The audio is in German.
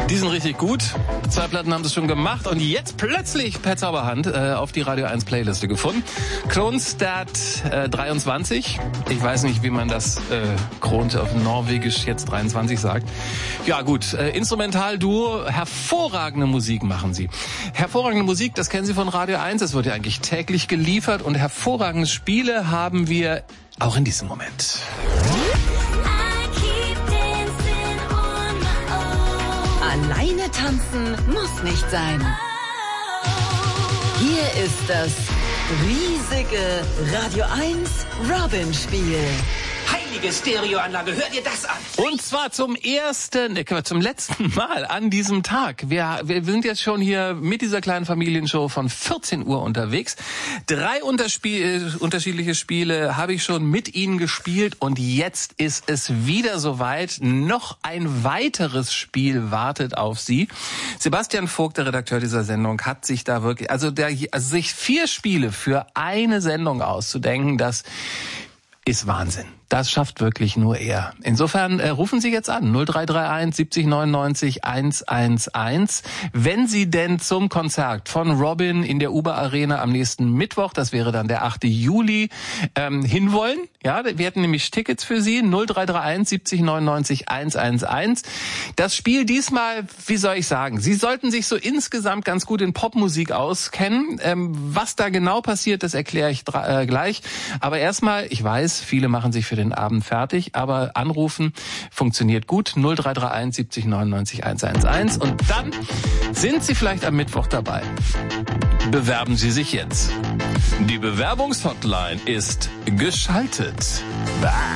Die sind richtig gut. 2 Platten haben sie schon gemacht und jetzt plötzlich per Zauberhand auf die Radio 1 Playliste gefunden. Kronstadt 23. Ich weiß nicht, wie man das Kronte auf Norwegisch jetzt 23 sagt. Ja gut, Instrumentalduo, hervorragende Musik machen sie. Hervorragende Musik, das kennen Sie von Radio 1. Es wird ja eigentlich täglich geliefert und hervorragende Spiele haben wir auch in diesem Moment. Alleine tanzen muss nicht sein. Hier ist das riesige Radio 1 Robin-Spiel. Heilige Stereoanlage, hör dir das an! Und zwar zum letzten Mal an diesem Tag. Wir sind jetzt schon hier mit dieser kleinen Familienshow von 14 Uhr unterwegs. 3 unterschiedliche Spiele habe ich schon mit Ihnen gespielt und jetzt ist es wieder soweit. Noch ein weiteres Spiel wartet auf Sie. Sebastian Vogt, der Redakteur dieser Sendung, hat sich da wirklich, sich 4 Spiele für eine Sendung auszudenken, das ist Wahnsinn. Das schafft wirklich nur er. Insofern rufen Sie jetzt an 0331 70 99 111. Wenn Sie denn zum Konzert von Robin in der Uber Arena am nächsten Mittwoch, das wäre dann der 8. Juli, hinwollen. Ja, wir hätten nämlich Tickets für Sie. 0331 70 99 111. Das Spiel diesmal, wie soll ich sagen, Sie sollten sich so insgesamt ganz gut in Popmusik auskennen. Was da genau passiert, das erkläre ich gleich. Aber erstmal, ich weiß, viele machen sich für den Abend fertig, aber anrufen funktioniert gut. 0331 70 99 111 und dann sind Sie vielleicht am Mittwoch dabei. Bewerben Sie sich jetzt. Die Bewerbungshotline ist geschaltet.